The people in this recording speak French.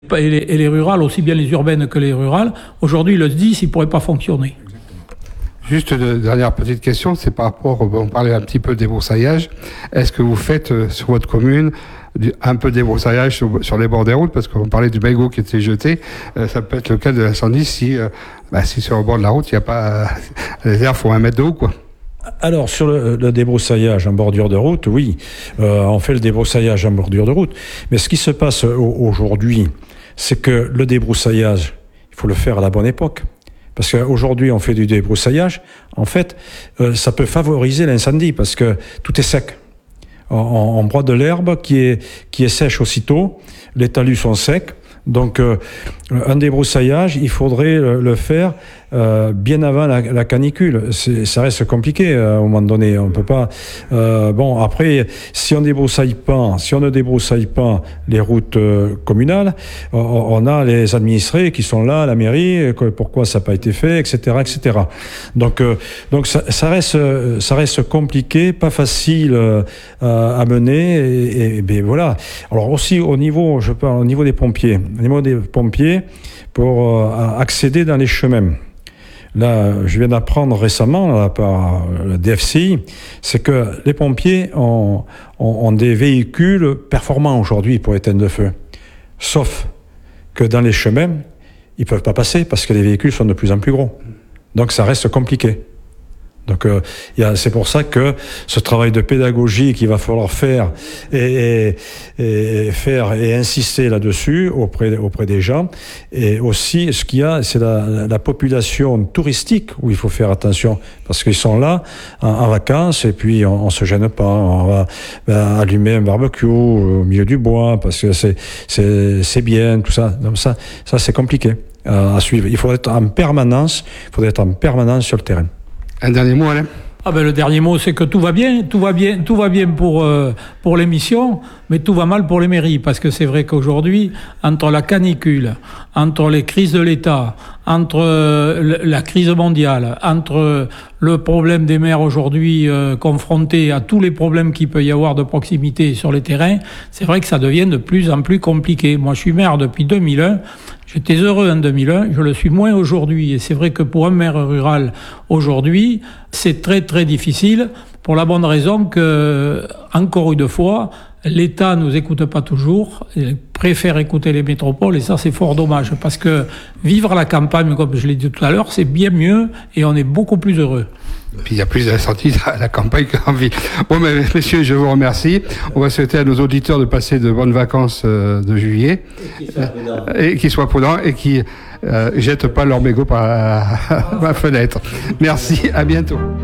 Et les rurales, aussi bien les urbaines que les rurales, aujourd'hui le SDIS, il ne pourrait pas fonctionner. Juste une dernière petite question, c'est par rapport, on parlait un petit peu de débroussaillage. Est-ce que vous faites sur votre commune un peu de débroussaillage sur les bords des routes? Parce qu'on parlait du mégot qui était jeté, ça peut être le cas de l'incendie si sur le bord de la route, il n'y a pas... les herbes font 1 mètre de haut, quoi. Alors, sur le débroussaillage en bordure de route, oui, on fait le débroussaillage en bordure de route. Mais ce qui se passe aujourd'hui, c'est que le débroussaillage, il faut le faire à la bonne époque. Parce qu'aujourd'hui, on fait du débroussaillage. En fait, ça peut favoriser l'incendie parce que tout est sec. On broie de l'herbe qui est sèche aussitôt. Les talus sont secs. Donc, un débroussaillage, il faudrait le faire bien avant la canicule. Ça reste compliqué à un moment donné. On peut pas. Après, si on ne débroussaille pas les routes communales, on a les administrés qui sont là, la mairie. Pourquoi ça n'a pas été fait, etc., etc. Donc ça reste compliqué, pas facile à mener. Et ben voilà. Alors aussi au niveau des pompiers. Au niveau des pompiers, pour accéder dans les chemins. Là, je viens d'apprendre récemment là, par la DFCI, c'est que les pompiers ont des véhicules performants aujourd'hui pour éteindre le feu. Sauf que dans les chemins, ils ne peuvent pas passer parce que les véhicules sont de plus en plus gros. Donc ça reste compliqué. Donc c'est pour ça que ce travail de pédagogie qu'il va falloir faire et insister là-dessus auprès des gens. Et aussi, ce qu'il y a, c'est la population touristique où il faut faire attention parce qu'ils sont là en vacances et puis on se gêne pas. On va allumer un barbecue au milieu du bois parce que c'est bien tout ça. Donc ça c'est compliqué à suivre. Il faut être en permanence sur le terrain. Un dernier mot, Alain ? Le dernier mot, c'est que tout va bien pour l'émission, mais tout va mal pour les mairies, parce que c'est vrai qu'aujourd'hui, entre la canicule, entre les crises de l'État, entre la crise mondiale, entre le problème des maires aujourd'hui confrontés à tous les problèmes qu'il peut y avoir de proximité sur les terrains, c'est vrai que ça devient de plus en plus compliqué. Moi, je suis maire depuis 2001. J'étais heureux en 2001, je le suis moins aujourd'hui. Et c'est vrai que pour un maire rural aujourd'hui, c'est très très difficile pour la bonne raison que, encore une fois, l'État nous écoute pas toujours, il préfère écouter les métropoles et ça c'est fort dommage parce que vivre à la campagne, comme je l'ai dit tout à l'heure, c'est bien mieux et on est beaucoup plus heureux. Et puis il y a plus d'incendie à la campagne qu'en ville. Bon, mais messieurs, je vous remercie. On va souhaiter à nos auditeurs de passer de bonnes vacances de juillet et qu'ils soient prudents et qui jettent pas leur mégot par la fenêtre. Merci, à bientôt.